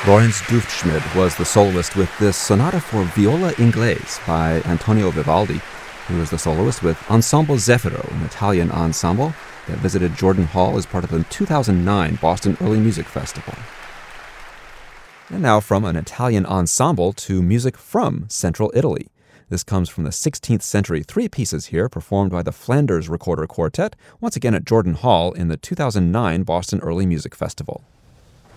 Lorenz Dufschmid was the soloist with this Sonata for Viola Inglese by Antonio Vivaldi. He was the soloist with Ensemble Zeffiro, an Italian ensemble that visited Jordan Hall as part of the 2009 Boston Early Music Festival. And now from an Italian ensemble to music from Central Italy. This comes from the 16th century, three pieces here performed by the Flanders Recorder Quartet, once again at Jordan Hall in the 2009 Boston Early Music Festival.